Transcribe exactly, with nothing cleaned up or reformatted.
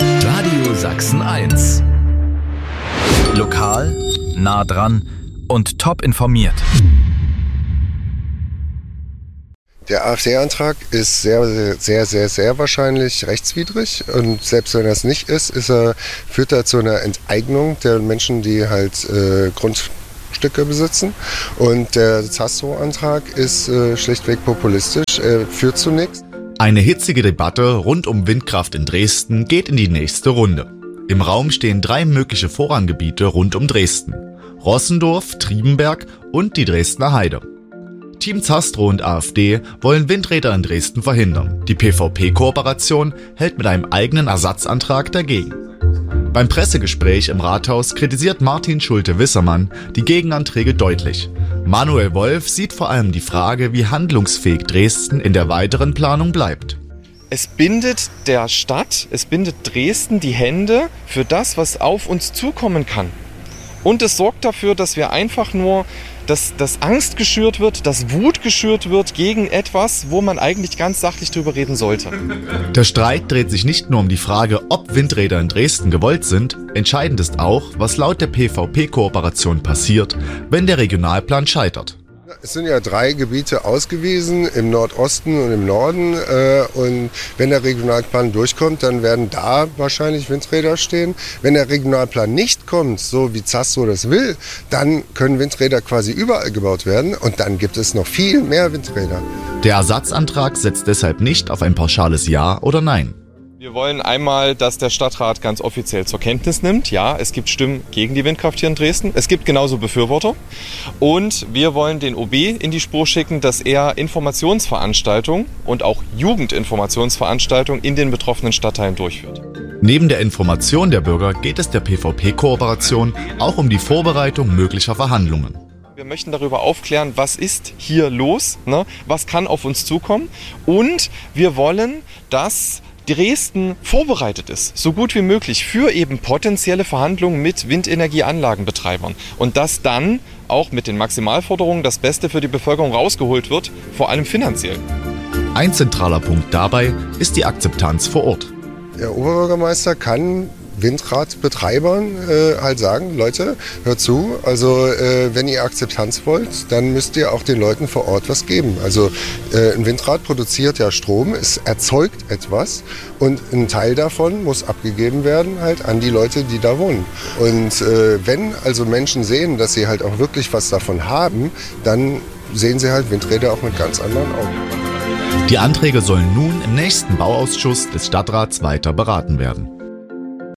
Radio Sachsen eins. Lokal, nah dran und top informiert. Der AfD-Antrag ist sehr, sehr, sehr, sehr wahrscheinlich rechtswidrig und selbst wenn er es nicht ist, ist er, führt er zu einer Enteignung der Menschen, die halt äh, Grundstücke besitzen. Und der Zastrow-Antrag ist äh, schlichtweg populistisch, er führt zu nichts. Eine hitzige Debatte rund um Windkraft in Dresden geht in die nächste Runde. Im Raum stehen drei mögliche Vorranggebiete rund um Dresden: Rossendorf, Triebenberg und die Dresdner Heide. Team Zastrow und AfD wollen Windräder in Dresden verhindern. Die P V P-Kooperation hält mit einem eigenen Ersatzantrag dagegen. Beim Pressegespräch im Rathaus kritisiert Martin Schulte-Wissermann die Gegenanträge deutlich. Manuel Wolf sieht vor allem die Frage, wie handlungsfähig Dresden in der weiteren Planung bleibt. Es bindet der Stadt, es bindet Dresden die Hände für das, was auf uns zukommen kann. Und es sorgt dafür, dass wir einfach nur, dass, dass Angst geschürt wird, dass Wut geschürt wird gegen etwas, wo man eigentlich ganz sachlich drüber reden sollte. Der Streit dreht sich nicht nur um die Frage, ob Windräder in Dresden gewollt sind. Entscheidend ist auch, was laut der P V P-Kooperation passiert, wenn der Regionalplan scheitert. Es sind ja drei Gebiete ausgewiesen, im Nordosten und im Norden. Äh, und wenn der Regionalplan durchkommt, dann werden da wahrscheinlich Windräder stehen. Wenn der Regionalplan nicht kommt, so wie Zastrow das will, dann können Windräder quasi überall gebaut werden. Und dann gibt es noch viel mehr Windräder. Der Ersatzantrag setzt deshalb nicht auf ein pauschales Ja oder Nein. Wir wollen einmal, dass der Stadtrat ganz offiziell zur Kenntnis nimmt, ja, es gibt Stimmen gegen die Windkraft hier in Dresden, es gibt genauso Befürworter und wir wollen den O B in die Spur schicken, dass er Informationsveranstaltungen und auch Jugendinformationsveranstaltungen in den betroffenen Stadtteilen durchführt. Neben der Information der Bürger geht es der P V P-Kooperation auch um die Vorbereitung möglicher Verhandlungen. Wir möchten darüber aufklären, was ist hier los, ne? Was kann auf uns zukommen und wir wollen, dass Dresden vorbereitet ist, so gut wie möglich, für eben potenzielle Verhandlungen mit Windenergieanlagenbetreibern. Und dass dann auch mit den Maximalforderungen das Beste für die Bevölkerung rausgeholt wird, vor allem finanziell. Ein zentraler Punkt dabei ist die Akzeptanz vor Ort. Der Oberbürgermeister kann Windradbetreibern äh, halt sagen, Leute, hört zu, also äh, wenn ihr Akzeptanz wollt, dann müsst ihr auch den Leuten vor Ort was geben. Also äh, ein Windrad produziert ja Strom, es erzeugt etwas und ein Teil davon muss abgegeben werden halt an die Leute, die da wohnen. Und äh, wenn also Menschen sehen, dass sie halt auch wirklich was davon haben, dann sehen sie halt Windräder auch mit ganz anderen Augen. Die Anträge sollen nun im nächsten Bauausschuss des Stadtrats weiter beraten werden.